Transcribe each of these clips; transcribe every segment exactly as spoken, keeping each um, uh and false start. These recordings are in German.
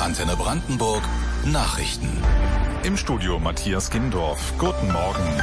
Antenne Brandenburg Nachrichten. Im Studio Matthias Gindorf. Guten Morgen.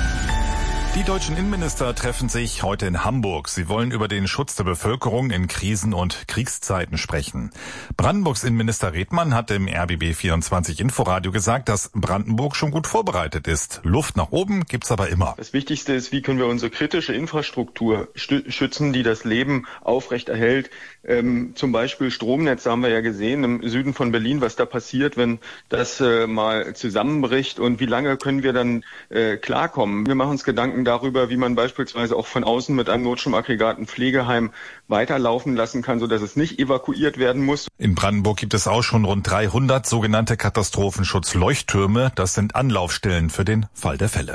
Die deutschen Innenminister treffen sich heute in Hamburg. Sie wollen über den Schutz der Bevölkerung in Krisen- und Kriegszeiten sprechen. Brandenburgs Innenminister Redmann hat im R B B vierundzwanzig Inforadio gesagt, dass Brandenburg schon gut vorbereitet ist. Luft nach oben gibt's aber immer. Das Wichtigste ist, wie können wir unsere kritische Infrastruktur schützen, die das Leben aufrechterhält. Ähm, zum Beispiel Stromnetze haben wir ja gesehen im Süden von Berlin, was da passiert, wenn das äh, mal zusammenbricht, und wie lange können wir dann äh, klarkommen. Wir machen uns Gedanken darüber, wie man beispielsweise auch von außen mit einem Notstromaggregat ein Pflegeheim weiterlaufen lassen kann, sodass es nicht evakuiert werden muss. In Brandenburg gibt es auch schon rund dreihundert sogenannte Katastrophenschutzleuchttürme. Das sind Anlaufstellen für den Fall der Fälle.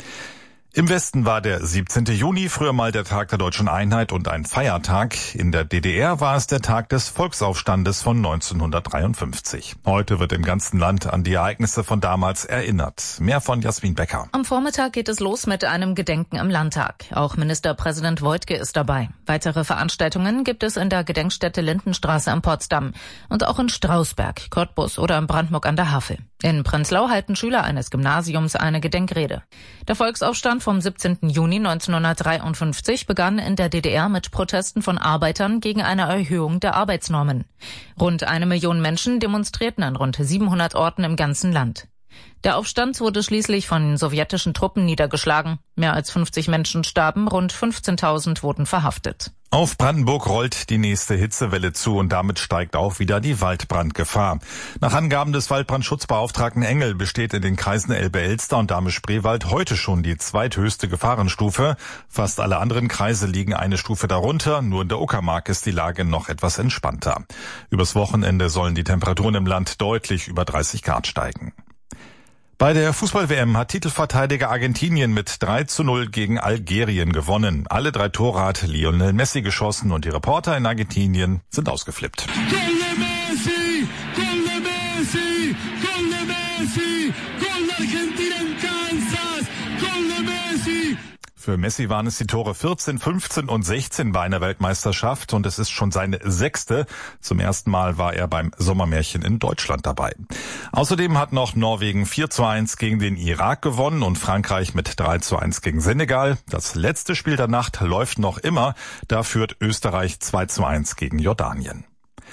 Im Westen war der siebzehnte Juni früher mal der Tag der deutschen Einheit und ein Feiertag. In der D D R war es der Tag des Volksaufstandes von neunzehnhundertdreiundfünfzig. Heute wird im ganzen Land an die Ereignisse von damals erinnert. Mehr von Jasmin Becker. Am Vormittag geht es los mit einem Gedenken im Landtag. Auch Ministerpräsident Woidke ist dabei. Weitere Veranstaltungen gibt es in der Gedenkstätte Lindenstraße in Potsdam und auch in Strausberg, Cottbus oder in Brandenburg an der Havel. In Prenzlau halten Schüler eines Gymnasiums eine Gedenkrede. Der Volksaufstand vom siebzehnten Juni neunzehnhundertdreiundfünfzig begann in der D D R mit Protesten von Arbeitern gegen eine Erhöhung der Arbeitsnormen. Rund eine Million Menschen demonstrierten an rund siebenhundert Orten im ganzen Land. Der Aufstand wurde schließlich von sowjetischen Truppen niedergeschlagen. Mehr als fünfzig Menschen starben, rund fünfzehntausend wurden verhaftet. Auf Brandenburg rollt die nächste Hitzewelle zu und damit steigt auch wieder die Waldbrandgefahr. Nach Angaben des Waldbrandschutzbeauftragten Engel besteht in den Kreisen Elbe-Elster und Dahme-Spreewald heute schon die zweithöchste Gefahrenstufe. Fast alle anderen Kreise liegen eine Stufe darunter, nur in der Uckermark ist die Lage noch etwas entspannter. Übers Wochenende sollen die Temperaturen im Land deutlich über dreißig Grad steigen. Bei der Fußball-W M hat Titelverteidiger Argentinien mit drei zu null gegen Algerien gewonnen. Alle drei Tore hat Lionel Messi geschossen und die Reporter in Argentinien sind ausgeflippt. Gol de Messi, Gol de Messi, Gol de Messi, Gol de Argentina en Kansas, Gol de Messi. Für Messi waren es die Tore vierzehn, fünfzehn und sechzehn bei einer Weltmeisterschaft und es ist schon seine sechste. Zum ersten Mal war er beim Sommermärchen in Deutschland dabei. Außerdem hat noch Norwegen vier zu eins gegen den Irak gewonnen und Frankreich mit drei zu eins gegen Senegal. Das letzte Spiel der Nacht läuft noch immer. Da führt Österreich zwei zu eins gegen Jordanien.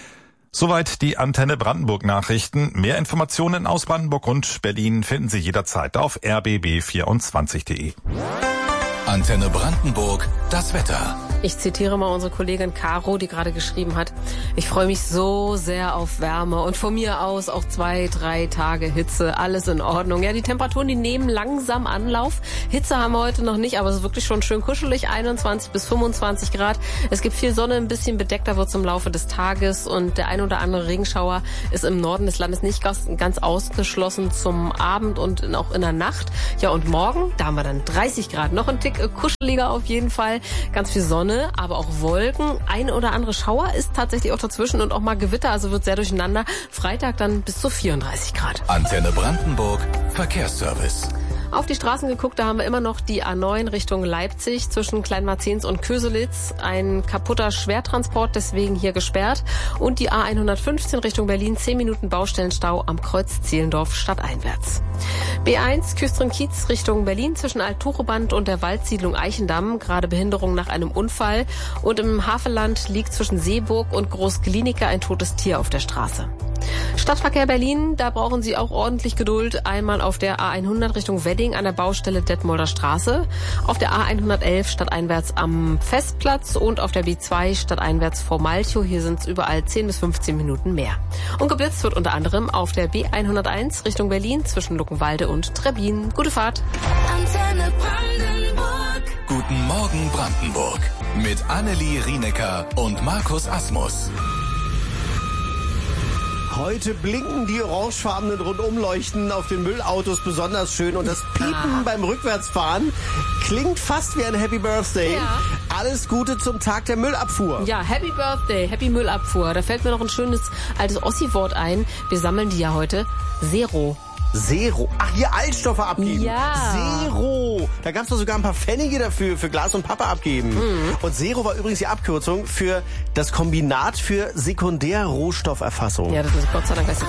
Soweit die Antenne Brandenburg Nachrichten. Mehr Informationen aus Brandenburg und Berlin finden Sie jederzeit auf r b b vierundzwanzig punkt de. Antenne Brandenburg, das Wetter. Ich zitiere mal unsere Kollegin Caro, die gerade geschrieben hat: Ich freue mich so sehr auf Wärme und von mir aus auch zwei, drei Tage Hitze, alles in Ordnung. Ja, die Temperaturen, die nehmen langsam Anlauf. Hitze haben wir heute noch nicht, aber es ist wirklich schon schön kuschelig, einundzwanzig bis fünfundzwanzig Grad. Es gibt viel Sonne, ein bisschen bedeckter wird es im Laufe des Tages und der ein oder andere Regenschauer ist im Norden des Landes nicht ganz, ganz ausgeschlossen zum Abend und auch in der Nacht. Ja, und morgen, da haben wir dann dreißig Grad, noch ein Tick kuscheliger auf jeden Fall, ganz viel Sonne, aber auch Wolken. Ein oder andere Schauer ist tatsächlich auch dazwischen und auch mal Gewitter, also wird sehr durcheinander. Freitag dann bis zu vierunddreißig Grad. Antenne Brandenburg, Verkehrsservice. Auf die Straßen geguckt, da haben wir immer noch die A neun Richtung Leipzig zwischen Kleinmarzens und Köselitz. Ein kaputter Schwertransport, deswegen hier gesperrt. Und die A hundertfünfzehn Richtung Berlin, zehn Minuten Baustellenstau am Kreuz Zehlendorf stadteinwärts. B eins Küstrin-Kiez Richtung Berlin zwischen Alt-Tucheband und der Waldsiedlung Eichendamm. Gerade Behinderung nach einem Unfall. Und im Havelland liegt zwischen Seeburg und Groß-Glienicke ein totes Tier auf der Straße. Stadtverkehr Berlin, da brauchen Sie auch ordentlich Geduld. Einmal auf der A hundert Richtung Wedding an der Baustelle Detmolder Straße, auf der A hundertelf stadteinwärts am Festplatz und auf der B zwei stadteinwärts vor Malchow. Hier sind es überall zehn bis fünfzehn Minuten mehr. Und geblitzt wird unter anderem auf der B hunderteins Richtung Berlin zwischen Luckenwalde und Trebbin. Gute Fahrt. Antenne Brandenburg. Guten Morgen Brandenburg mit Annelie Rienecker und Markus Asmus. Heute blinken die orangefarbenen Rundumleuchten auf den Müllautos besonders schön und das Piepen ah. beim Rückwärtsfahren klingt fast wie ein Happy Birthday. Ja. Alles Gute zum Tag der Müllabfuhr. Ja, Happy Birthday, Happy Müllabfuhr. Da fällt mir noch ein schönes altes Ossi-Wort ein. Wir sammeln die ja heute. Zero. Zero. Ach, hier Altstoffe abgeben. Ja. Zero. Da gab es doch sogar ein paar Pfennige dafür, für Glas und Pappe abgeben. Mhm. Und Zero war übrigens die Abkürzung für das Kombinat für Sekundärrohstofferfassung. Ja, das ist Gott sei Dank.